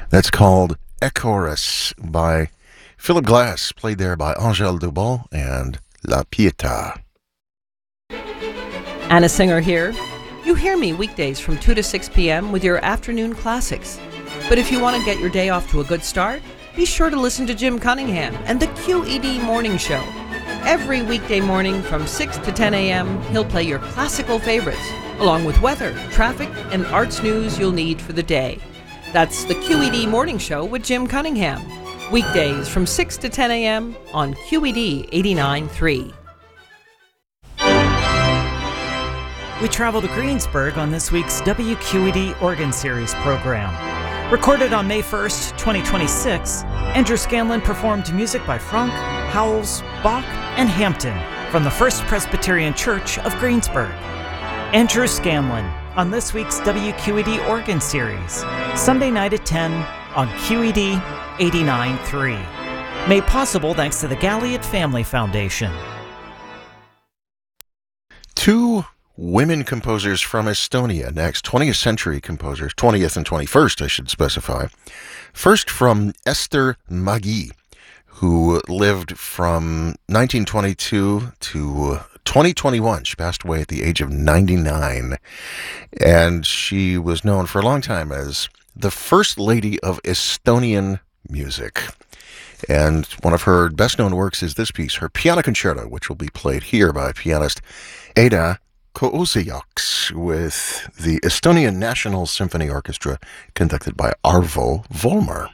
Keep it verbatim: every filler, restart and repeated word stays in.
That's called Ecorus by Philip Glass, played there by Angèle Dubon and La Pietà. Anna Singer here. You hear me weekdays from two to six p.m. with your afternoon classics. But if you want to get your day off to a good start, be sure to listen to Jim Cunningham and the Q E D Morning Show. Every weekday morning from six to ten a.m., he'll play your classical favorites, along with weather, traffic, and arts news you'll need for the day. That's the Q E D Morning Show with Jim Cunningham. Weekdays from six to ten a.m. on Q E D eighty-nine point three. We travel to Greensburg on this week's W Q E D Organ Series program. Recorded on May first, twenty twenty-six, Andrew Scanlon performed music by Franck, Howells, Bach, and Hampton from the First Presbyterian Church of Greensburg. Andrew Scanlon on this week's W Q E D Organ Series, Sunday night at ten on Q E D eighty-nine point three. Made possible thanks to the Galliot Family Foundation. Two women composers from Estonia next, twentieth century composers, twentieth and twenty-first, I should specify. First from Ester Mägi, who lived from nineteen twenty-two to twenty twenty-one. She passed away at the age of ninety-nine, and she was known for a long time as the First Lady of Estonian music. And one of her best-known works is this piece, her piano concerto, which will be played here by pianist Eda Kousiaks with the Estonian National Symphony Orchestra, conducted by Arvo Volmer.